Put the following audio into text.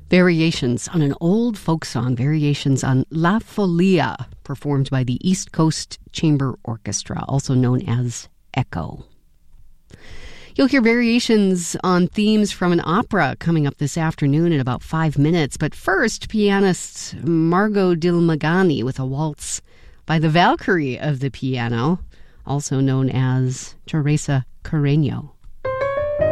Variations on an old folk song, variations on La Folia, performed by the East Coast Chamber Orchestra, also known as Echo. You'll hear variations on themes from an opera coming up this afternoon in about 5 minutes. But first, pianist Margot Dilmagani with a waltz by the Valkyrie of the piano, also known as Teresa Carreño.